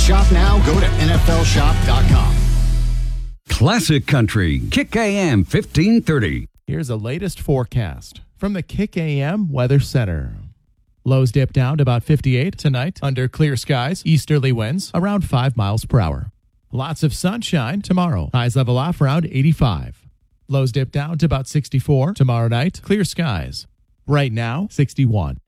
shop now, go to nflshop.com. Classic Country, Kick AM 1530. Here's the latest forecast from the Kick AM Weather Center. Lows dip down to about 58 tonight under clear skies, easterly winds around 5 miles per hour. Lots of sunshine tomorrow. Highs level off around 85. Lows dip down to about 64 tomorrow night, clear skies. Right now, 61.